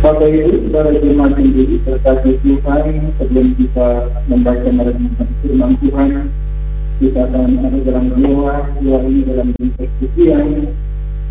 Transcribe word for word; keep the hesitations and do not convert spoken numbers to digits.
Bapak Ibu, saudara jemaat yang diberkati Tuhan, sebelum kita membaca merenungkan firman Tuhan, kita akan ada dalam doa, doa ini dalam bentuk pujian